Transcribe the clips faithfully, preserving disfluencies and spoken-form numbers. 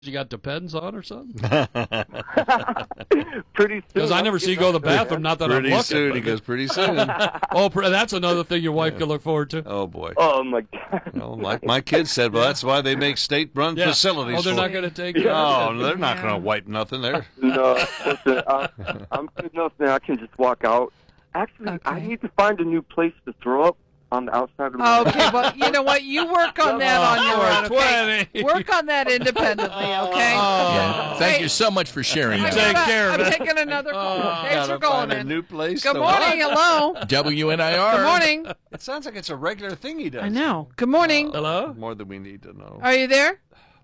You got Depends on or something? Pretty soon. Because I never see you go to the bathroom, not that pretty I'm looking. soon. But He goes, pretty soon. oh, that's another thing your wife yeah. can look forward to. Oh, boy. Oh, my God. Well, like my kids said, well, that's why they make state-run yeah. facilities. Oh, they're for not going to take it. care Oh, of it. they're not Yeah. going to wipe nothing there. No, listen, uh, I'm good enough now. I can just walk out. Actually, Okay. I need to find a new place to throw up on the outside of my Okay, well, you know what? You work on that on your own, okay? twenty. Work on that independently, okay? Yeah. Thank Hey. you so much for sharing I'm that. Take gonna- care of I'm it. taking another call. Oh, Thanks gotta for calling find a in. new place. Good to morning. what? Hello. W N I R. Good morning. It sounds like it's a regular thing he does. I know. Good morning. Hello? More than we need to know. Are you there?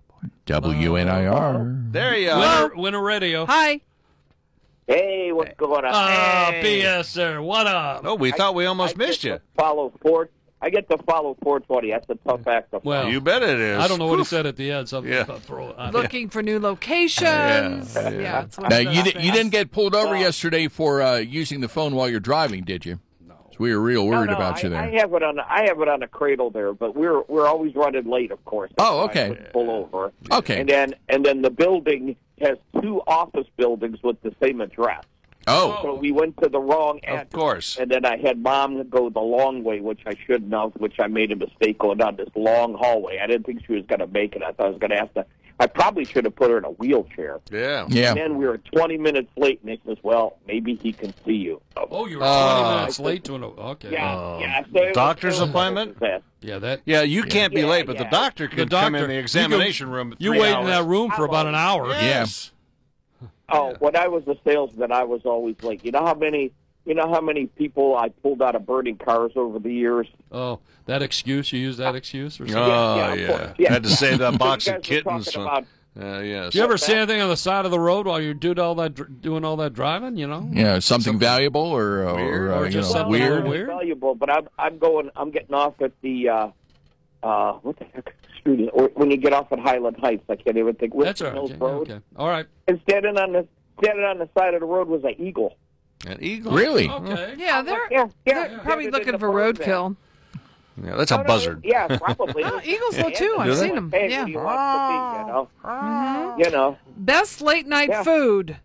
W N I R. There you are. Winter, winter radio. Hi. Hey, what's going on? Ah, hey. B S, sir. What up? Oh, we thought we almost I missed get you. to Follow four. I get to follow four twenty. That's a tough act to follow. Well, You bet it is. I don't know what he said at the end. Something Yeah. about throw it on. Looking for new locations. Yeah, Yeah. yeah. that's what Now, it you, does di- you say. didn't get pulled over yesterday for uh, using the phone while you're driving, did you? No. We were real worried no, no, about I, you there. I have it on. I have it on a cradle there, but we're we're always running late, of course. Oh, That's why I okay. wouldn't Pull over. Okay. And then and then the building has two office buildings with the same address. Oh, So we went to the wrong address. Of course. And then I had Mom go the long way, which I shouldn't have, which I made a mistake going down this long hallway. I didn't think she was going to make it. I thought I was going to have to. I probably should have put her in a wheelchair. Yeah. yeah. And then we were twenty minutes late, and they says, well, maybe he can see you. Oh, you were Oh. twenty minutes late to an. Okay. Yeah, Um, yeah. So it was- doctor's it was- appointment? Yeah, that. Yeah, you can't be Yeah, late, but the yeah. doctor can The doctor. come in the examination room at You three wait hours. in that room for about an hour. Yes. Oh, when I was a salesman, I was always late. You know how many, you know how many people I pulled out of burning cars over the years? Oh, that excuse? You use that excuse or something? Oh, Yeah, yeah. yeah, of course. Yeah. Had to save that box You of guys were kittens. talking From, about- uh, yes. Do you ever see anything on the side of the road while you're doing all that dr- doing all that driving? You know. Yeah, something valuable or, or, Weird. uh, Or you just know, something weird. weird. Valuable, but I'm I'm going. I'm getting off at the uh, uh, what the heck street? is- Or when you get off at Highland Heights, I can't even think. That's Winston all right. Hills Yeah, Road. okay. All right. And standing on the standing on the side of the road was an eagle. An eagle. Really? Okay. Yeah, they're, Yeah, yeah. they're probably Standing in looking the for forest there. roadkill. Yeah, that's No, a no, buzzard. Yeah, probably. Oh, eagles will too. Yeah, I've Do they? seen them. Hey, Yeah. what do you want to be, you know? Mhm. You know. Best late night Yeah. food.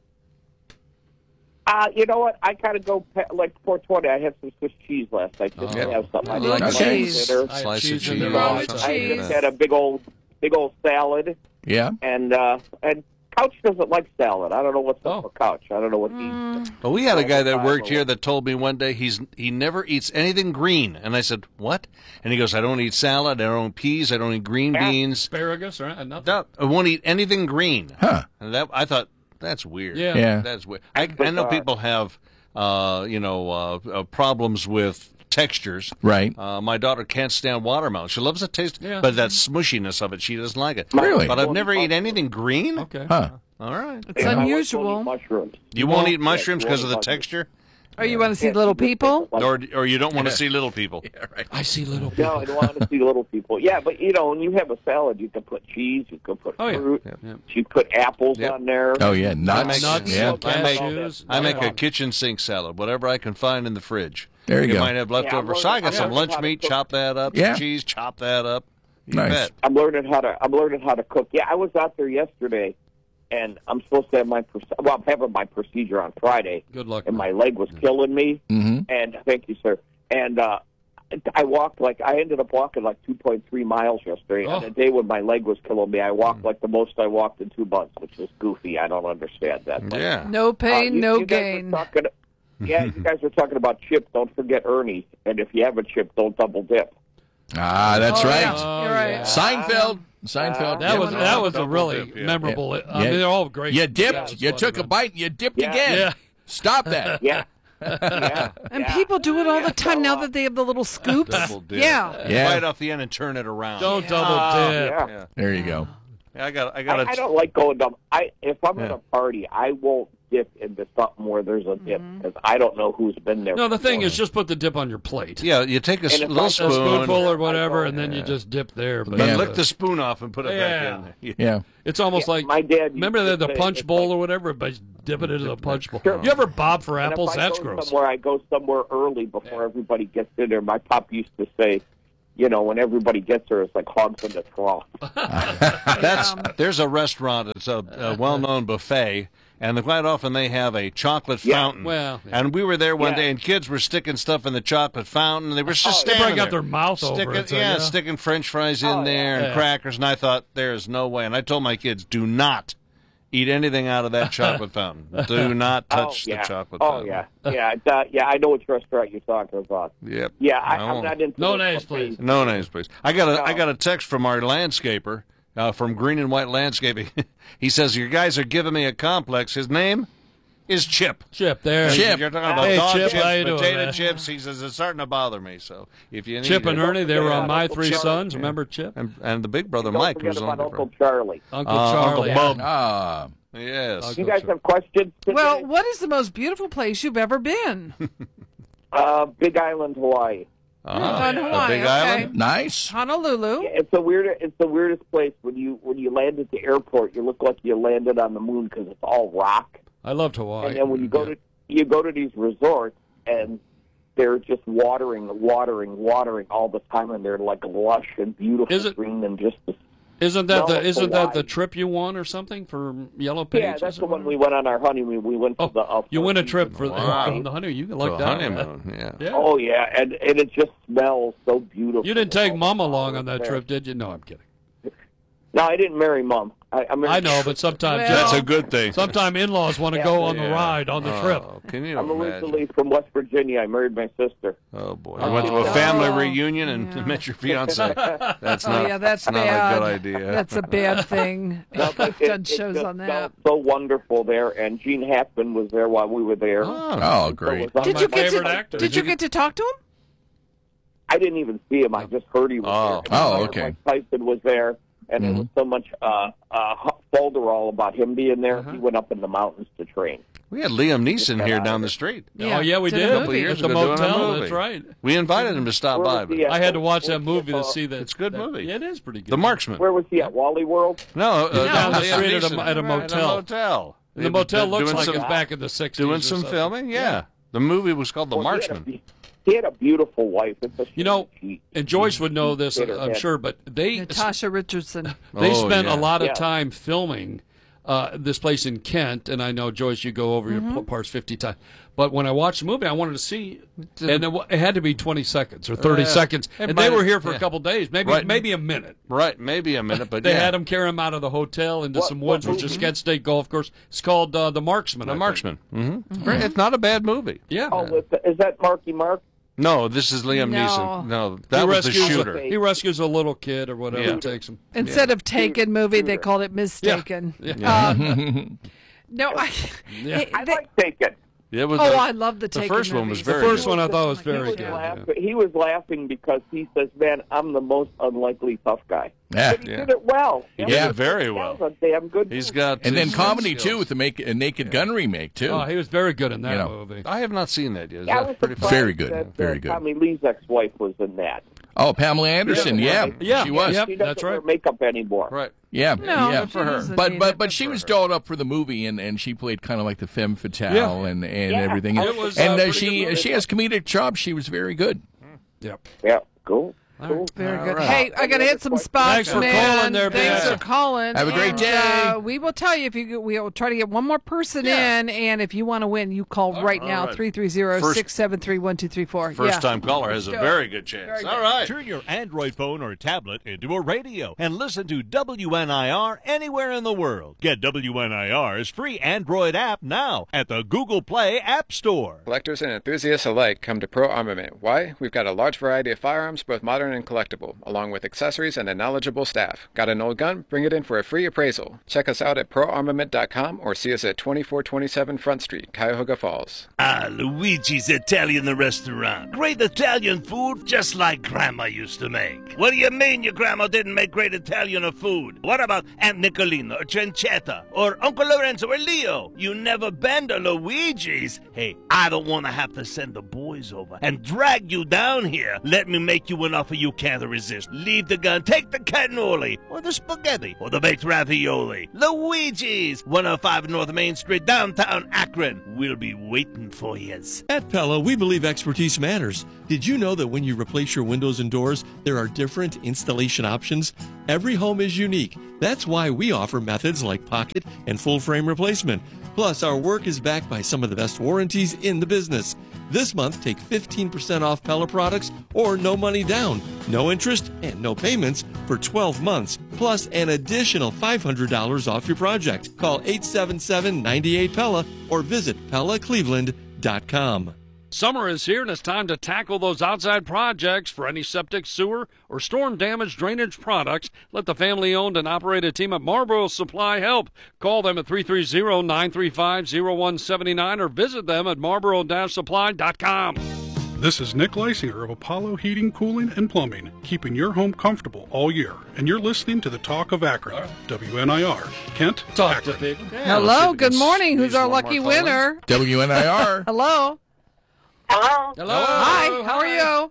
Uh, you know what? I kind of go pe- like four twenty. I had some Swiss cheese last night just Oh. to have something. I Little didn't Okay. like cheese. dinner. I had Slice of cheese in cheese. there Roll all with the I time. cheese. just had a big old, big old salad, Yeah. and uh, and Couch doesn't like salad. I don't know what's Oh. up with Couch. I don't know what he. Mm. Well, we had a guy that Five worked or here what? that told me one day he's he never eats anything green, and I said, "What?" And he goes, "I don't eat salad. I don't eat peas. I don't eat green Yeah. beans. Asparagus or nothing. No, I won't eat anything green." Huh. And that I thought that's weird. Yeah. Yeah. That's weird. I, I know people have, uh, you know, uh, uh, problems with textures. Right. Uh, my daughter can't stand watermelon. She loves the taste, Yeah. but that smushiness of it, she doesn't like it. Really? But I've never eaten anything green. Okay. Huh. All right. It's Yeah, I like unusual. mushrooms. You won't eat Yeah, mushrooms you because of won't the eat mushrooms. texture, Or you want to see Yeah, little you just people? like- or or you don't want to see little people. I see little No, people. I don't want to see little people. Yeah, but you know, when you have a salad, you can put cheese, you can put Oh, yeah. fruit, Yeah. you put apples Yep. on there. Oh, yeah. I Nuts. make- Nuts, Yeah. I make- cashews. I make Yeah. a kitchen sink salad, whatever I can find in the fridge. There you you go. might have leftover. Yeah, so I got I'm some learning lunch how to meat. cook. Chop that up. Yeah. Some cheese. Chop that up. You Nice. bet. I'm learning how to. I'm learning how to cook. Yeah, I was out there yesterday, and I'm supposed to have my. proce- Well, I'm having my procedure on Friday, Good luck. and man. my leg was killing me. Mm-hmm. And thank you, sir. And uh, I walked like I ended up walking like two point three miles yesterday. Oh. On a day when my leg was killing me, I walked like the most I walked in two months, which is goofy. I don't understand that. But, Yeah. No uh, pain, you- no you guys were gain. talking- yeah, you guys were talking about chip. Don't forget Ernie. And if you have a chip, don't double dip. Ah, that's Oh, right. yeah. Oh, You're right. yeah. Seinfeld. Seinfeld. That Yeah. was that was a Double really dip, yeah. memorable. I Yeah. mean, they're all great. You Yeah, dipped. it's You funny, took a man. bite and you dipped Yeah. again. Yeah. Stop that. Yeah. yeah. And yeah. people do it all the Yeah, time so, now uh, that they have the little scoops. Double dip. Yeah. Yeah. Bite off the end and turn it around. Don't double Ah, dip. Yeah. Yeah. There you go. Yeah, I got. I I, got. I don't like going down. I if I'm at Yeah. a party, I won't dip into something where there's a dip Mm-hmm. because I don't know who's been there. No, the thing before. is, just put the dip on your plate. Yeah, you take a s- And if little I- a A spoon, spoonful or I whatever, go- and then you Yeah. just dip there. But then Yeah. lick the spoon off and put it Yeah. back in there. Yeah. it's almost Yeah, like my dad. used remember to the, the say, punch it's bowl like- or whatever, but dip it into the punch bowl. Sure. You ever bob for and if apples? I That's go gross. Somewhere I go somewhere early before everybody gets in there. My pop used to say, you know, when everybody gets there, it's like hogs in the trough. That's there's a restaurant. It's a, a well-known buffet, and quite often they have a chocolate Yeah. fountain. Well, yeah. And we were there one Yeah. day, and kids were sticking stuff in the chocolate fountain. And they were just Oh, They standing probably got there, their mouth over sticking, it. so, yeah, yeah. sticking French fries in Oh, there yeah. and crackers. And I thought, there is no way. And I told my kids, do not eat anything out of that chocolate fountain. Do not touch oh, yeah. the chocolate oh, fountain. yeah. Yeah, uh, yeah, I know which restaurant you're talking about. Yep. Yeah, I, No. I'm not into No the names, buffets. please. No names, please. I got a No. I got a text from our landscaper, uh, from Green and White Landscaping. He says, your guys are giving me a complex. His name is Chip. Chip, there. Chip. You're talking about Hey, dog Chip, chips, how you doing, potato man? chips. He says, it's starting to bother me. So if you need Chip and it- Ernie, they were on Yeah. My Three Yeah. Sons. Remember Chip? And, and the big brother, Don't Mike, forget was on about the Uncle program. Charlie. Uncle Uh, Charlie. Uncle Bub. Ah, Yes. Uncle You guys Charlie. have questions today? Well, what is the most beautiful place you've ever been? Uh, Big Island, Hawaii. Ah, On the Hawaii, Big okay. Island? nice. Honolulu. Yeah, it's the weird. It's the weirdest place. When you when you land at the airport, you look like you landed on the moon because it's all rock. I loved Hawaii. And then when you go Yeah. to you go to these resorts, and they're just watering, watering, watering all the time, and they're like lush and beautiful Is it- green and just. Isn't that No, the isn't that Hawaii. the trip you won or something for Yellow Pages? Yeah, that's or the one whatever? we went on our honeymoon. We went to Oh, the. Uh, you win a Four trip for Seasons. the, Wow. on the honeymoon. You can For like a that. honeymoon, yeah. Yeah. Oh yeah, and and it just smells so beautiful. You didn't take All Mom the along on flowers that there. trip, did you? No, I'm kidding. No, I didn't marry Mom. I, I, married I know, but sometimes Well- That's a good thing. sometimes in-laws want to Yeah, go on the Yeah. ride on the Oh, trip. Can you I'm imagine? originally from West Virginia. I married my sister. Oh boy! Oh. You went to a family Oh, reunion and yeah. met your fiance. That's Oh, not. yeah, that's not bad. a good idea. That's a bad thing. No, but I've it- done it shows just on that. smelled so wonderful there, and Gene Hackman was there while we were there. Oh, Oh, So great. it was on Did my you get favorite to actor. Did Did you you get to talk to him? I didn't even see him. I just heard he was Oh. there. And Oh, then okay. Mike Tyson was there, and there was so much uh, uh, folderol about him being there. Uh-huh. He went up in the mountains to train. we had Liam Neeson here down the street. Oh yeah, we did did. a A couple movie. years At the ago doing a motel. movie. That's right. We invited him to stop Where by. was But he at? I had to watch Where that was movie he to at? see that. It's a good that- movie. Yeah, it is pretty good. The Marksman. Where was he at? Wally World? No, uh, down the Liam street at a- Neeson. at a motel. At a motel. The motel looks Doing like some, it's back in the sixties. doing or some something. filming. Yeah. The movie was called The Well, he had a Marksman. be- He had a beautiful wife. It's a You know, shame she- and Joyce would know this, hit her I'm head. sure, but they Natasha Richardson. they Oh, spent yeah. a lot of Yeah. time filming uh, this place in Kent, and I know Joyce, you go over Mm-hmm. your parts fifty times. But when I watched the movie, I wanted to see, and it, wa- it had to be twenty seconds or thirty Uh, seconds, it and they might- were here for yeah. a couple days, maybe Right. maybe a minute. Right, maybe a minute, but They yeah. had him carry him out of the hotel into What- some what woods, which is movie? Kent State Golf Course. It's called uh, The Marksman. The I think. Marksman. Mm-hmm. It's not a bad movie. Yeah. Oh, is that- is that Marky Mark? No, this is Liam No. Neeson. No, that he was the rescues shooter. A, he rescues a little kid or whatever Yeah. and takes him. Instead of Taken movie, they called it Mistaken. Um, no, I. Yeah. Hey, I they- like Taken. It was oh, the, I love the the Taken first one was movies. The very first good. one I thought was He very was, good. laughing, yeah. he was laughing because he says, "Man, I'm the most unlikely tough guy." Yeah. But he Yeah. did it well. He It did Yeah. it very was well. a damn good. He's movie. got And then his comedy skills. too with the make a Naked Gun remake too. Oh, he was very good in that You know. movie. I have not seen that yet. Is Yeah, I that was pretty surprised Very good, that, very uh, good. Tommy Lee's ex-wife was in that. Oh, Pamela Anderson. Yeah. Yeah, Yeah. she was. Yep, She doesn't that's wear right. makeup anymore. Right. Yeah, No, yeah, she doesn't But need but it. but she was dolled up for the movie, and, and she played kind of like the femme fatale Yeah. and, and Yeah. everything. It was, and uh, uh, pretty she good she has comedic chops. She was very good. Yep. Yeah, cool. Cool. Very All good. right. Hey, I got to Any hit other some questions? spots, Thanks for man. calling there, Thanks Ben. for calling. Have a great And, day. Uh, we will tell you if you we will try to get one more person Yeah. in, and if you want to win, you call right all now right. three three zero, six seven three, one two three four. First yeah. time caller has a go. very good chance. Very All good. right. Turn your Android phone or tablet into a radio and listen to W N I R anywhere in the world. Get W N I R's free Android app now at the Google Play App Store. Collectors and enthusiasts alike come to Pro Armament. Why? We've got a large variety of firearms, both modern and collectible, along with accessories and a knowledgeable staff. Got an old gun? Bring it in for a free appraisal. Check us out at pro armament dot com or see us at twenty-four twenty-seven Front Street, Cuyahoga Falls. Ah, Luigi's Italian Restaurant. Great Italian food just like Grandma used to make. What do you mean your grandma didn't make great Italian food? What about Aunt Nicolina or Cencetta or Uncle Lorenzo or Leo? You never been to Luigi's? Hey, I don't want to have to send the boys over and drag you down here. Let me make you an offer you can't resist. Leave the gun, take the cannoli, or the spaghetti, or the baked ravioli. Luigi's, one oh five North Main Street, downtown Akron. We'll be waiting for yous. At Pella, we believe expertise matters. Did you know that when you replace your windows and doors, there are different installation options? Every home is unique. That's why we offer methods like pocket and full frame replacement. Plus, our work is backed by some of the best warranties in the business. This month, take fifteen percent off Pella products or no money down, no interest, and no payments for twelve months, plus an additional five hundred dollars off your project. Call eight seven seven, nine eight, Pella or visit Pella Cleveland dot com. Summer is here, and it's time to tackle those outside projects. For any septic, sewer, or storm-damaged drainage products, let the family-owned and operated team at Marlboro Supply help. Call them at three three zero, nine three five, zero one seven nine or visit them at marlboro supply dot com. This is Nick Leisinger of Apollo Heating, Cooling, and Plumbing, keeping your home comfortable all year. And you're listening to the Talk of Akron, W N I R, Kent, Talk Akron. to people. Yeah, Hello, good morning. Who's our lucky winner? W N I R. Hello. Hello. Hello. Hi, how are you?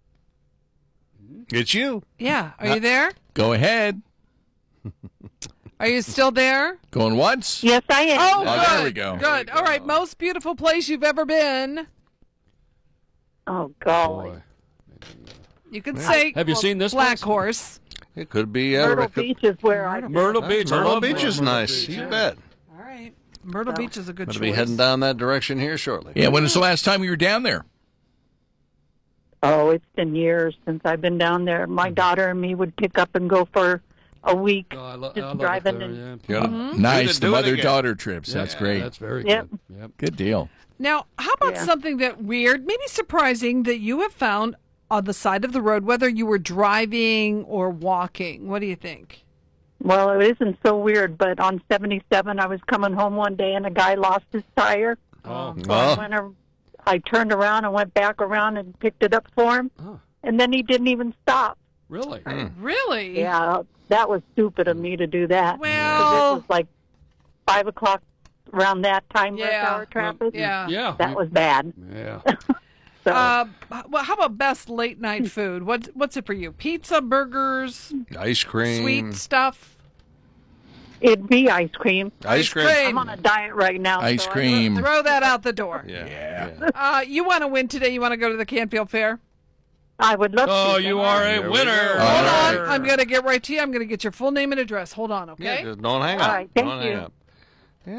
It's you. Yeah, are you there? Go ahead. Are you still there? Going once? Yes, I am. Oh, Oh, good. there we go. Good. All right, most beautiful place you've ever been. Oh, golly. Boy. You can say Have you seen this Black place? Horse. It could be uh, Myrtle it could- Beach is where I Myrtle Beach. I Myrtle love Beach is Myrtle nice. Beach. You Yeah. bet. All right. Myrtle Beach is a good Going to choice. be heading down that direction here shortly. Yeah, when was the last time you were down there? Oh, it's been years since I've been down there. My daughter and me would pick up and go for a week, Oh, I, lo- just I love driving it there, and yeah. Yeah. Mm-hmm. Nice, Do the it again. mother-daughter trips. That's Yeah, great. That's very Yep. good. Yep. Good deal. Now, how about Yeah. something that weird, maybe surprising, that you have found on the side of the road, whether you were driving or walking? What do you think? well, it isn't so weird, but on seventy-seven, I was coming home one day and a guy lost his tire. Oh. So I, Well, went, ar- I turned around and went back around and picked it up for him, Oh. and then he didn't even stop. Really? Really? Yeah, that was stupid of me to do that. 'Cause Well- it was like five o'clock around that time, rush Yeah. hour traffic. Yeah. Yeah. That was bad. Yeah. So Uh, well, how about best late night food? What's what's it for you? Pizza, burgers, ice cream. sweet stuff. it'd be ice cream. Ice cream. I'm on a diet right now. Ice so I- cream. Throw that out the door. Yeah. Yeah. Uh, you want to win today? You want to go to the Canfield Fair? I would love to. Oh, you are a There we winner. go. Hold All on. right. I'm going to get right to you. I'm going to get your full name and address. Hold on, Yeah, okay? just don't hang All up. right, thank don't hang you. up.